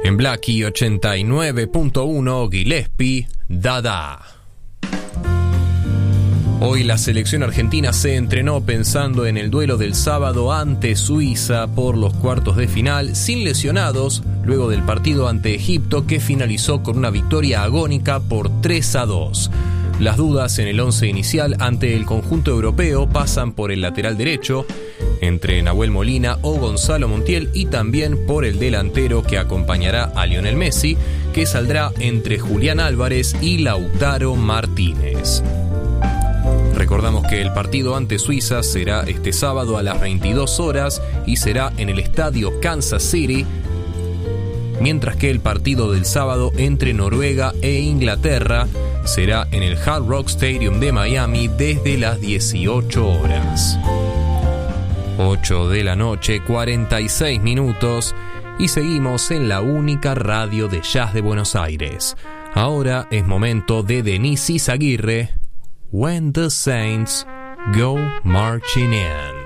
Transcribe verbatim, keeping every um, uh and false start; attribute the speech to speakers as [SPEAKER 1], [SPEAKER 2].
[SPEAKER 1] En Blackie ochenta y nueve punto uno, Gillespie, Dada. Hoy la selección argentina se entrenó pensando en el duelo del sábado ante Suiza por los cuartos de final, sin lesionados, luego del partido ante Egipto que finalizó con una victoria agónica por tres a dos. Las dudas en el once inicial ante el conjunto europeo pasan por el lateral derecho, entre Nahuel Molina o Gonzalo Montiel, y también por el delantero que acompañará a Lionel Messi, que saldrá entre Julián Álvarez y Lautaro Martínez. Recordamos que el partido ante Suiza será este sábado a las veintidós horas y será en el estadio Kansas City, mientras que el partido del sábado entre Noruega e Inglaterra será en el Hard Rock Stadium de Miami desde las dieciocho horas. ocho de la noche, cuarenta y seis minutos, y seguimos en la única radio de jazz de Buenos Aires. Ahora es momento de Denise Izaguirre, When the Saints Go Marching In.